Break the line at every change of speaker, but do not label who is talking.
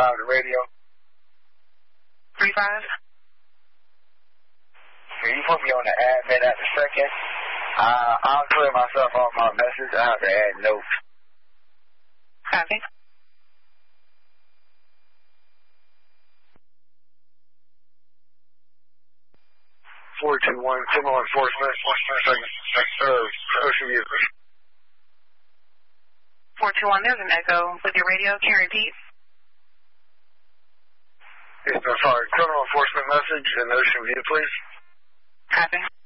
the radio.
35.
Can you put me on the admin at the second? I'll clear myself off my message. I have to add notes.
Copy.
Criminal enforcement. Ocean View.
421, there's an echo with your radio. Can you repeat?
Yes, I'm sorry. Criminal enforcement message in Ocean View, please.
Copy.